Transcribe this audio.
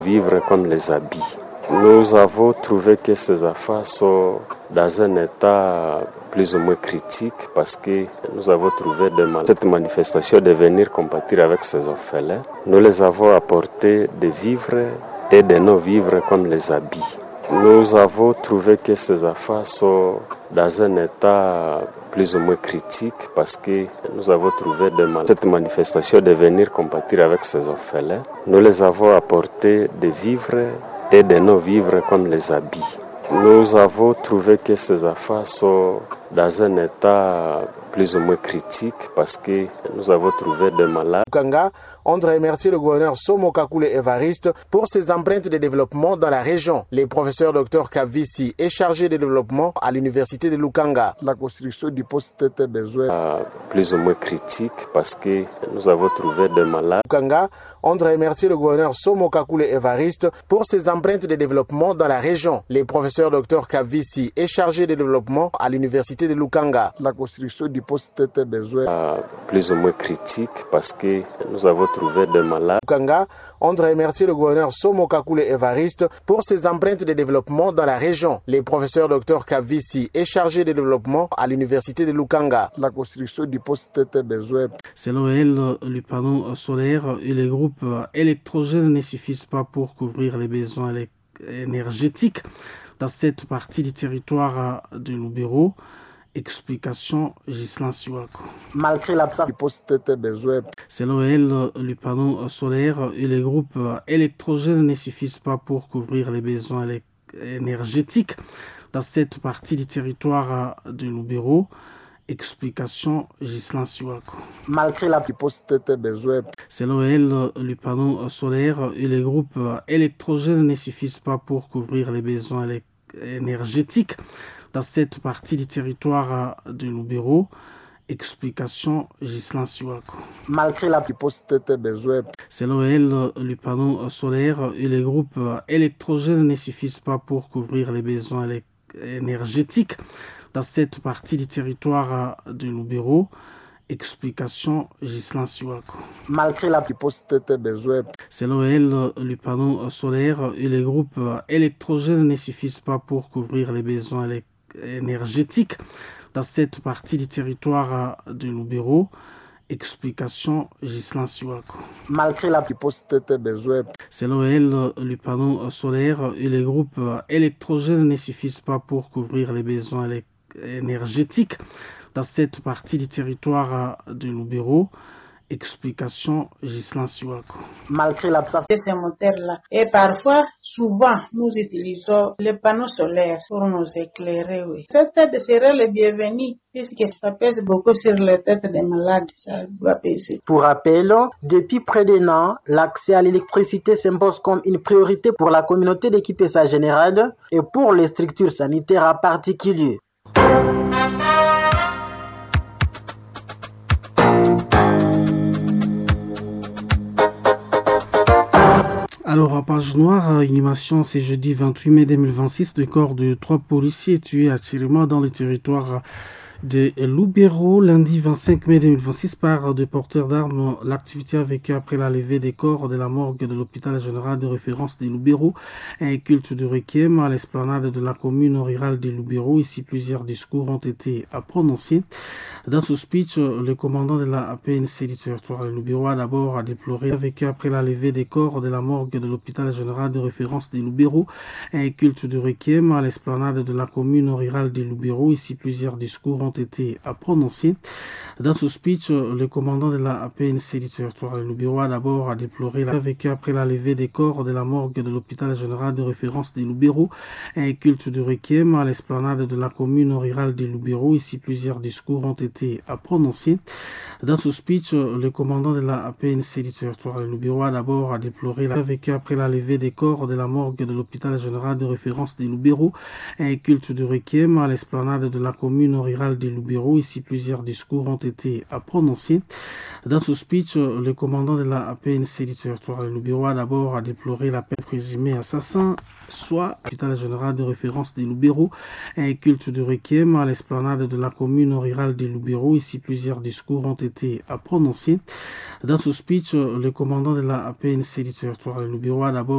Vivre comme les habits. Nous avons trouvé que ces affaires sont dans un état plus ou moins critique parce que nous avons trouvé cette manifestation de venir compatir avec ces orphelins. Nous les avons apporté des vivres et des non-vivres comme les habits. Nous avons trouvé que ces affaires sont dans un état plus ou moins critique parce que nous avons trouvé cette manifestation de venir compatir avec ces orphelins. Nous les avons apporté des vivres et des non-vivres comme les habits. Nous avons trouvé que ces affaires sont dans un état plus ou moins critique parce que nous avons trouvé des malades. Lukanga, on remercie le gouverneur Somo Kakule Évariste pour ses empreintes de développement dans la région. Le professeur Dr Kavisi est chargé de développement à l'université de Lukanga. La construction du poste était besoin plus ou moins critique parce que nous avons trouvé des malades. Lukanga, on remercie le gouverneur Somo Kakule Évariste pour ses empreintes de développement dans la région. Le professeur Dr Kavisi est chargé de développement à l'université de Lukanga. La construction du poste était besoin plus ou moins critique parce que nous avons trouvé des malades. Lukanga, on remercie le gouverneur Somo Kakule Évariste pour ses empreintes de développement dans la région. Le professeur Dr Kavisi est chargé de développement à l'université de Lukanga. La construction du poste était besoin. Selon elle, les panneaux solaires et les groupes électrogènes ne suffisent pas pour couvrir les besoins énergétiques dans cette partie du territoire de Lubero. Explication Ghislain Siwako. Malgré l'absence du poste était besoin. Selon elle, les panneaux solaires et les groupes électrogènes ne suffisent pas pour couvrir les besoins énergétiques dans cette partie du territoire de Lubero. Explication Ghislain Siwako. Malgré l'absence du poste était besoin. Selon elle, les panneaux solaires et les groupes électrogènes ne suffisent pas pour couvrir les besoins énergétiques dans cette partie du territoire de Lubero. Explication Ghislain Siwako. Malgré l'absence du poste était besoin. Selon elle, les panneaux solaires et les groupes électrogènes ne suffisent pas pour couvrir les besoins énergétiques dans cette partie du territoire de Lubero. Explication Ghislain Siwako. Malgré l'absence du poste était besoin. Selon elle, les panneaux solaires et les groupes électrogènes ne suffisent pas pour couvrir les besoins énergétiques dans cette partie du territoire de Lubero. Explication Ghislain Siwako. Malgré l'absence du poste était besoin. Selon elle, les panneaux solaires et les groupes électrogènes ne suffisent pas pour couvrir les besoins énergétiques dans cette partie du territoire de Lubero. Explication Ghislain Siwako. Malgré l'absence de ces moteurs-là. Et parfois, souvent, nous utilisons les panneaux solaires pour nous éclairer. Oui. Cette aide serait le bienvenu puisque ça pèse beaucoup sur la tête des malades. Ça doit peser. Pour rappel, depuis près d'un an, l'accès à l'électricité s'impose comme une priorité pour la communauté d'équipage général et pour les structures sanitaires en particulier. Alors, à Page Noire, animation, c'est jeudi 28 mai 2026, le corps de 3 policiers tués à Chirima dans le territoire de Lubero. Lundi 25 mai 2026, par des porteurs d'armes, l'activité a vécu après la levée des corps de la morgue de l'hôpital général de référence de Lubero. Un culte de requiem à l'esplanade de la commune rurale de Lubero. Ici, plusieurs discours ont été prononcés. Dans ce speech, le commandant de la PNC du territoire de Lubero a d'abord déploré vécu après la levée des corps de la morgue de l'hôpital général de référence de Lubero. Un culte de requiem à l'esplanade de la commune rurale de Lubero. Ici, plusieurs discours ont été prononcés. Dans ce speech, le commandant de la PNC du territoire de Lubero a d'abord déploré la vécu après la levée des corps de la morgue de l'hôpital général de référence de Lubero. Un culte de requiem à l'esplanade de la commune rurale de Lubero. Ici, plusieurs discours ont été prononcés. Dans ce speech, le commandant de la PNC du territoire de Lubero a d'abord déploré la vécu après la levée des corps de la morgue de l'hôpital général de référence de Lubero. Un culte de requiem à l'esplanade de la commune rurale de Lubero. Ici, plusieurs discours ont été prononcés. Dans ce speech, le commandant de la PNC du territoire de Lubero a d'abord déploré la peine présumée assassin, soit l'hôpital général de référence de Lubero. Un culte de requiem à l'esplanade de la commune rurale de Lubero. Ici, plusieurs discours ont été prononcés. Dans ce speech, le commandant de la PNC du territoire de Lubero a d'abord